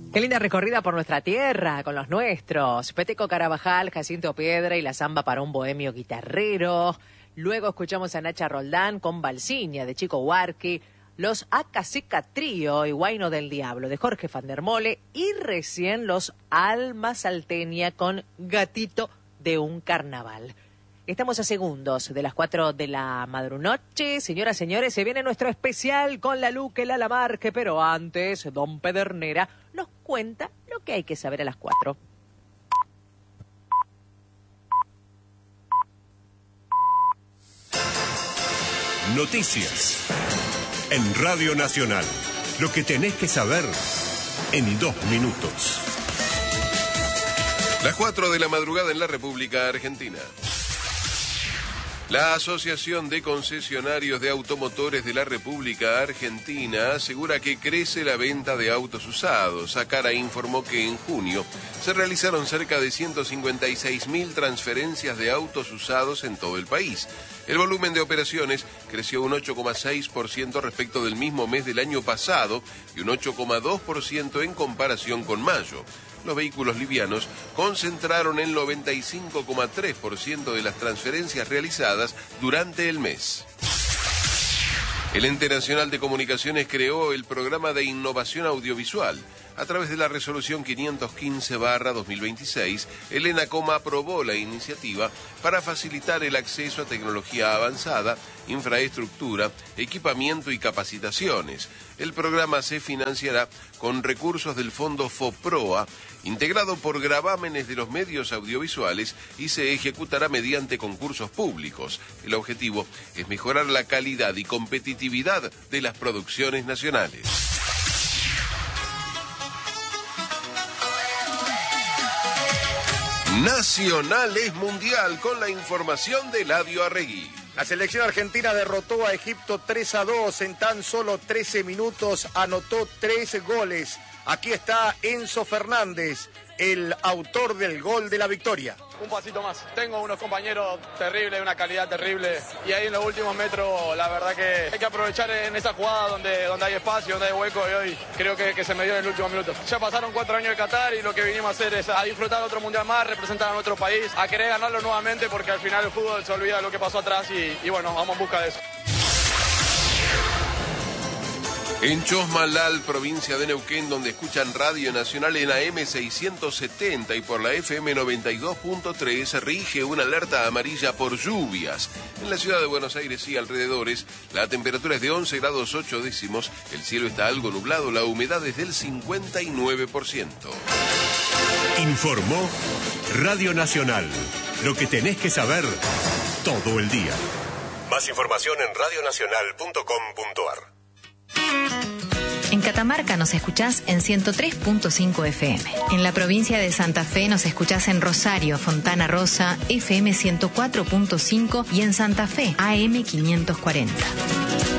Qué linda recorrida por nuestra tierra, con los nuestros. Peteco Carabajal, Jacinto Piedra y la samba para un bohemio guitarrero. Luego escuchamos a Nacha Roldán con Balsiña de Chico Huarqui, los Acacica Trío y Guayno del Diablo de Jorge Fandermole y recién los Alma Salteña con Gatito de un Carnaval. Estamos a segundos de las 4 de la madrunoche. Señoras, señores, se viene nuestro especial con la Luque, la Lamarque, pero antes, don Pedernera nos cuenta lo que hay que saber a las 4. Noticias en Radio Nacional. Lo que tenés que saber en 2 minutos. Las 4 de la madrugada en la República Argentina. La Asociación de Concesionarios de Automotores de la República Argentina asegura que crece la venta de autos usados. Acara informó que en junio se realizaron cerca de 156.000 transferencias de autos usados en todo el país. El volumen de operaciones creció un 8,6% respecto del mismo mes del año pasado y un 8,2% en comparación con mayo. Los vehículos livianos concentraron el 95,3% de las transferencias realizadas durante el mes. El Ente Nacional de Comunicaciones creó el Programa de Innovación Audiovisual. A través de la resolución 515/2026, el ENACOM aprobó la iniciativa para facilitar el acceso a tecnología avanzada, infraestructura, equipamiento y capacitaciones. El programa se financiará con recursos del Fondo FOPROA, integrado por gravámenes de los medios audiovisuales y se ejecutará mediante concursos públicos. El objetivo es mejorar la calidad y competitividad de las producciones nacionales. Nacional es mundial con la información de Eladio Arregui. La selección argentina derrotó a Egipto 3-2 en tan solo 13 minutos, anotó 3 goles. Aquí está Enzo Fernández, el autor del gol de la victoria. Un pasito más. Tengo unos compañeros terribles, una calidad terrible. Y ahí en los últimos metros, la verdad que hay que aprovechar en esa jugada donde hay espacio, donde hay hueco. Y hoy creo que se me dio en el último minuto. Ya pasaron 4 años de Qatar y lo que vinimos a hacer es a disfrutar de otro mundial más, representar a nuestro país, a querer ganarlo nuevamente porque al final el fútbol se olvida de lo que pasó atrás y bueno, vamos en busca de eso. En Chosmalal, provincia de Neuquén, donde escuchan Radio Nacional en AM 670 y por la FM 92.3, rige una alerta amarilla por lluvias. En la ciudad de Buenos Aires y alrededores, la temperatura es de 11 grados 8 décimos, el cielo está algo nublado, la humedad es del 59%. Informó Radio Nacional. Lo que tenés que saber todo el día. Más información en radionacional.com.ar. En Catamarca nos escuchás en 103.5 FM. En la provincia de Santa Fe nos escuchás en Rosario, Fontana Rosa, FM 104.5 y en Santa Fe, AM 540.